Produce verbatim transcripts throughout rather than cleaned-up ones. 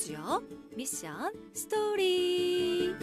우주어 미션 스토리.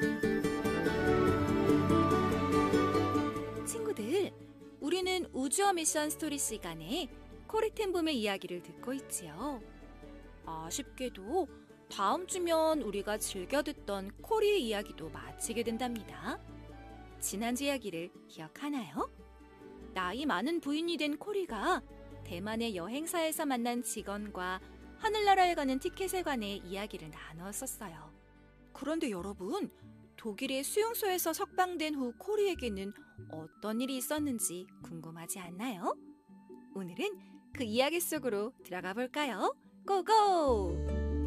친구들, 우리는 우주어 미션 스토리 시간에 코리텐봄의 이야기를 듣고 있지요. 아쉽게도 다음 주면 우리가 즐겨 듣던 코리의 이야기도 마치게 된답니다. 지난주 이야기를 기억하나요? 나이 많은 부인이 된 코리가 대만의 여행사에서 만난 직원과 하늘나라에 가는 티켓에 관해 이야기를 나눴었어요. 그런데 여러분, 독일의 수용소에서 석방된 후 코리에게는 어떤 일이 있었는지 궁금하지 않나요? 오늘은 그 이야기 속으로 들어가 볼까요? 고고!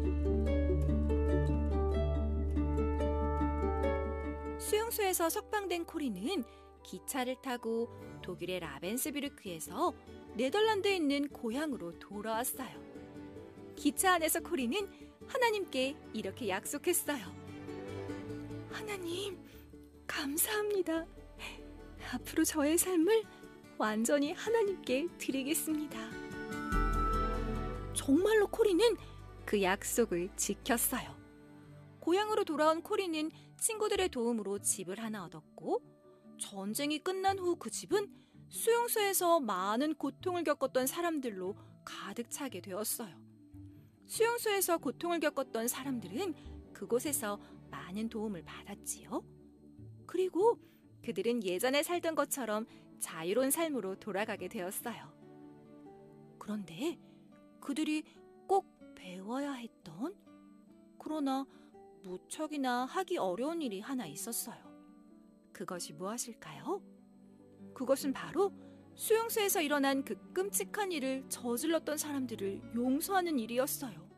수용소에서 석방된 코리는 기차를 타고 독일의 라벤스비르크에서 네덜란드에 있는 고향으로 돌아왔어요. 기차 안에서 코리는 하나님께 이렇게 약속했어요. 하나님, 감사합니다. 앞으로 저의 삶을 완전히 하나님께 드리겠습니다. 정말로 코리는 그 약속을 지켰어요. 고향으로 돌아온 코리는 친구들의 도움으로 집을 하나 얻었고, 전쟁이 끝난 후 그 집은 수용소에서 많은 고통을 겪었던 사람들로 가득 차게 되었어요. 수용소에서 고통을 겪었던 사람들은 그곳에서 많은 도움을 받았지요. 그리고 그들은 예전에 살던 것처럼 자유로운 삶으로 돌아가게 되었어요. 그런데 그들이 꼭 배워야 했던, 그러나 무척이나 하기 어려운 일이 하나 있었어요. 그것이 무엇일까요? 그것은 바로 수용소에서 일어난 그 끔찍한 일을 저질렀던 사람들을 용서하는 일이었어요.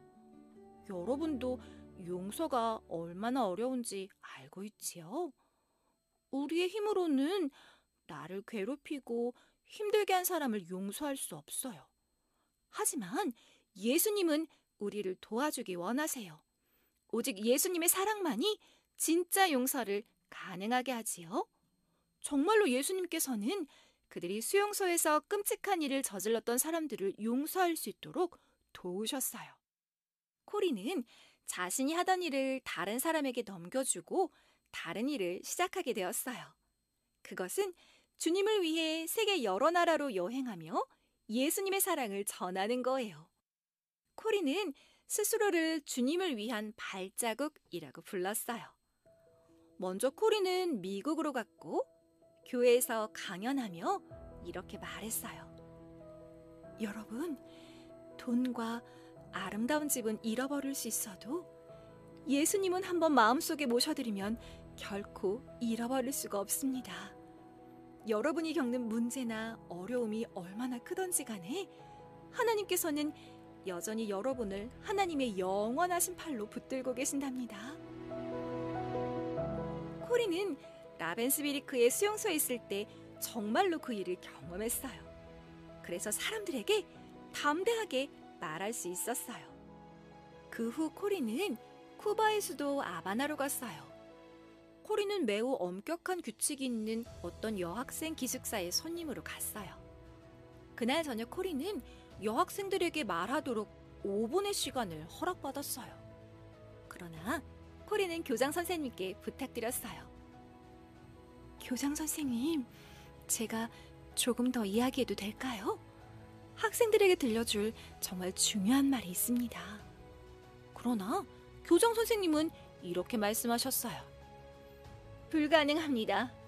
여러분도 용서가 얼마나 어려운지 알고 있지요? 우리의 힘으로는 나를 괴롭히고 힘들게 한 사람을 용서할 수 없어요. 하지만 예수님은 우리를 도와주기 원하세요. 오직 예수님의 사랑만이 진짜 용서를 가능하게 하지요. 정말로 예수님께서는 그들이 수용소에서 끔찍한 일을 저질렀던 사람들을 용서할 수 있도록 도우셨어요. 코리는 자신이 하던 일을 다른 사람에게 넘겨주고 다른 일을 시작하게 되었어요. 그것은 주님을 위해 세계 여러 나라로 여행하며 예수님의 사랑을 전하는 거예요. 코리는 스스로를 주님을 위한 발자국이라고 불렀어요. 먼저 코리는 미국으로 갔고 교회에서 강연하며 이렇게 말했어요. 여러분, 돈과 아름다운 집은 잃어버릴 수 있어도 예수님은 한번 마음속에 모셔드리면 결코 잃어버릴 수가 없습니다. 여러분이 겪는 문제나 어려움이 얼마나 크던지 간에 하나님께서는 여전히 여러분을 하나님의 영원하신 팔로 붙들고 계신답니다. 코리는 라벤스비르크의 수용소에 있을 때 정말로 그 일을 경험했어요. 그래서 사람들에게 담대하게 말할 수 있었어요. 그 후 코리는 쿠바의 수도 아바나로 갔어요. 코리는 매우 엄격한 규칙이 있는 어떤 여학생 기숙사의 손님으로 갔어요. 그날 저녁 코리는 여학생들에게 말하도록 오 분의 시간을 허락받았어요. 그러나 코리는 교장 선생님께 부탁드렸어요. 교장 선생님, 제가 조금 더 이야기해도 될까요? 학생들에게 들려줄 정말 중요한 말이 있습니다. 그러나 교장 선생님은 이렇게 말씀하셨어요. 불가능합니다.